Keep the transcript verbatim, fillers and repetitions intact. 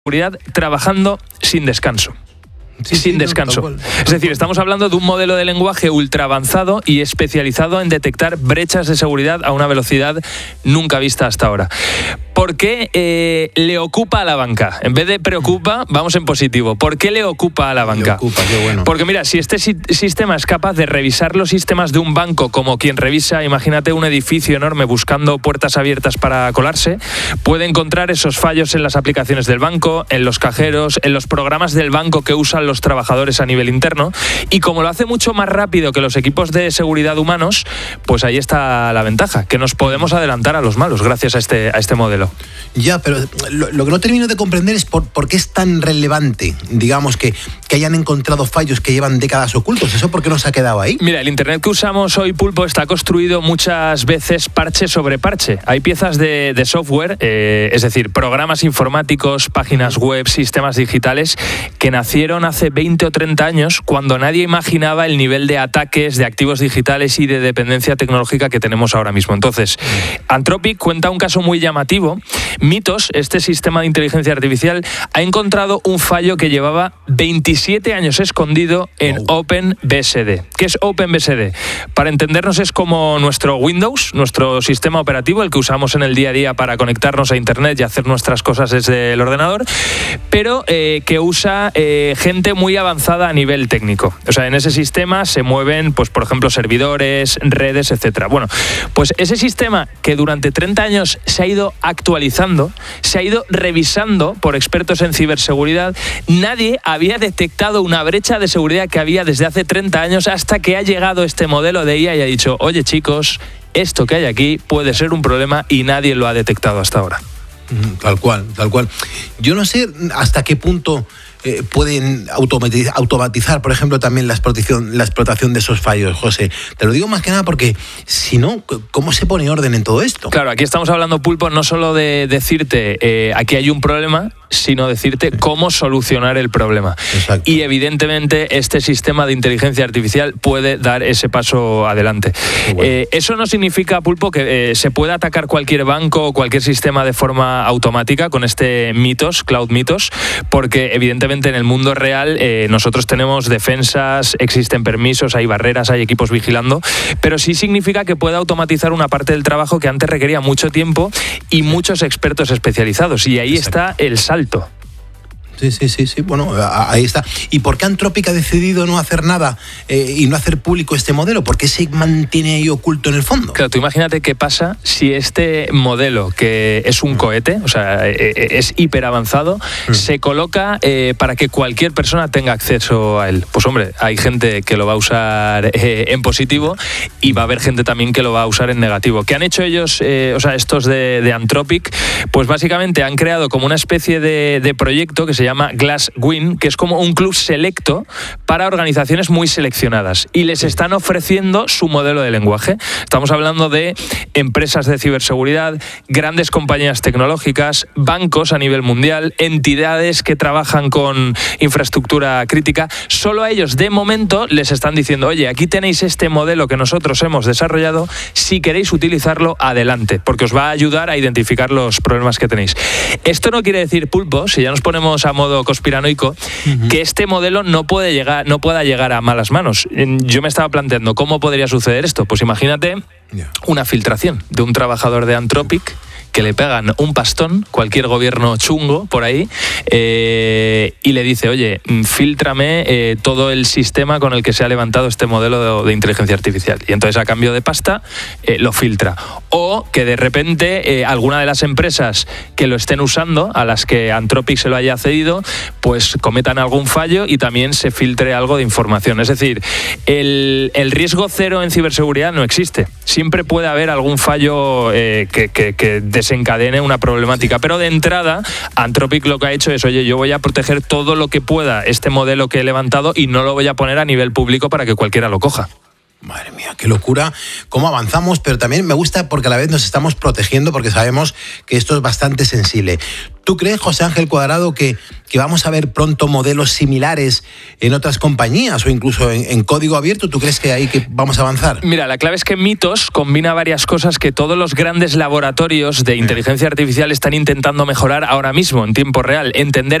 seguridad trabajando sin descanso. Sí, sin sí, descanso. No, es decir, estamos hablando de un modelo de lenguaje ultra avanzado y especializado en detectar brechas de seguridad a una velocidad nunca vista hasta ahora. ¿Por qué eh, le ocupa a la banca? En vez de preocupa, vamos en positivo. ¿Por qué le ocupa a la banca? Le ocupa, qué bueno. Porque mira, si este si- sistema es capaz de revisar los sistemas de un banco como quien revisa, imagínate un edificio enorme buscando puertas abiertas para colarse, puede encontrar esos fallos en las aplicaciones del banco, en los cajeros, en los programas del banco que usan los trabajadores a nivel interno, y como lo hace mucho más rápido que los equipos de seguridad humanos, pues ahí está la ventaja, que nos podemos adelantar a los malos gracias a este, a este modelo. Ya, pero lo, lo que no termino de comprender es por, por qué es tan relevante, digamos, que, que hayan encontrado fallos que llevan décadas ocultos. ¿Eso por qué no se ha quedado ahí? Mira, el Internet que usamos hoy, Pulpo, está construido muchas veces parche sobre parche. Hay piezas de, de software, eh, es decir, programas informáticos, páginas web, sistemas digitales, que nacieron hace veinte o treinta años cuando nadie imaginaba el nivel de ataques, de activos digitales y de dependencia tecnológica que tenemos ahora mismo. Entonces, Anthropic cuenta un caso muy llamativo. Mythos, este sistema de inteligencia artificial, ha encontrado un fallo que llevaba veintisiete años escondido en Wow. OpenBSD. ¿Qué es OpenBSD? Para entendernos, es como nuestro Windows, nuestro sistema operativo, el que usamos en el día a día para conectarnos a Internet y hacer nuestras cosas desde el ordenador, pero eh, que usa eh, gente muy avanzada a nivel técnico. O sea, en ese sistema se mueven, pues, por ejemplo, servidores, redes, etcétera. Bueno, pues ese sistema que durante treinta años se ha ido actualizando, se ha ido revisando por expertos en ciberseguridad, nadie había detectado una brecha de seguridad que había desde hace treinta años, hasta que ha llegado este modelo de I A y ha dicho: oye, chicos, esto que hay aquí puede ser un problema, y nadie lo ha detectado hasta ahora. Tal cual, tal cual. Yo no sé hasta qué punto eh, pueden automatizar, automatizar, por ejemplo, también la explotación, la explotación de esos fallos, José. Te lo digo más que nada porque, si no, ¿cómo se pone orden en todo esto? Claro, aquí estamos hablando, Pulpo, no solo de decirte eh, aquí hay un problema, sino decirte cómo solucionar el problema. Exacto. Y evidentemente este sistema de inteligencia artificial puede dar ese paso adelante. Bueno. Eh, eso no significa, Pulpo, que eh, se pueda atacar cualquier banco o cualquier sistema de forma automática con este Mythos, Cloud Mythos, porque evidentemente en el mundo real eh, nosotros tenemos defensas, existen permisos, hay barreras, hay equipos vigilando, pero sí significa que pueda automatizar una parte del trabajo que antes requería mucho tiempo y muchos expertos especializados, y ahí Exacto. está el salto. Sí, sí, sí, sí, bueno, ahí está. ¿Y por qué Anthropic ha decidido no hacer nada eh, y no hacer público este modelo? ¿Por qué se mantiene ahí oculto en el fondo? Claro, tú imagínate qué pasa si este modelo, que es un cohete, o sea, es hiper avanzado, mm. se coloca eh, para que cualquier persona tenga acceso a él. Pues hombre, hay gente que lo va a usar eh, en positivo, y va a haber gente también que lo va a usar en negativo. ¿Qué han hecho ellos, eh, o sea, estos de, de Anthropic? Pues básicamente han creado como una especie de, de proyecto que se llama llama Glasswing, que es como un club selecto para organizaciones muy seleccionadas, y les están ofreciendo su modelo de lenguaje. Estamos hablando de empresas de ciberseguridad, grandes compañías tecnológicas, bancos a nivel mundial, entidades que trabajan con infraestructura crítica. Solo a ellos, de momento, les están diciendo: oye, aquí tenéis este modelo que nosotros hemos desarrollado, si queréis utilizarlo, adelante, porque os va a ayudar a identificar los problemas que tenéis. Esto no quiere decir, Pulpo, si ya nos ponemos a modo conspiranoico, uh-huh, que este modelo no puede llegar, no pueda llegar a malas manos. Yo me estaba planteando cómo podría suceder esto. Pues imagínate yeah. una filtración de un trabajador de Anthropic que le pegan un pastón, cualquier gobierno chungo por ahí, eh, y le dice: oye, fíltrame eh, todo el sistema con el que se ha levantado este modelo de, de inteligencia artificial. Y entonces, a cambio de pasta, eh, lo filtra. O que de repente eh, alguna de las empresas que lo estén usando, a las que Anthropic se lo haya cedido, pues cometan algún fallo y también se filtre algo de información. Es decir, el, el riesgo cero en ciberseguridad no existe. Siempre puede haber algún fallo eh, que, que, que desencadene una problemática, pero de entrada Anthropic lo que ha hecho es: oye, yo voy a proteger todo lo que pueda este modelo que he levantado y no lo voy a poner a nivel público para que cualquiera lo coja. Madre mía, qué locura, cómo avanzamos, pero también me gusta porque a la vez nos estamos protegiendo porque sabemos que esto es bastante sensible. ¿Tú crees, José Ángel Cuadrado, que, que vamos a ver pronto modelos similares en otras compañías o incluso en, en código abierto? ¿Tú crees que ahí que vamos a avanzar? Mira, la clave es que Mitos combina varias cosas que todos los grandes laboratorios de inteligencia artificial están intentando mejorar ahora mismo, en tiempo real. Entender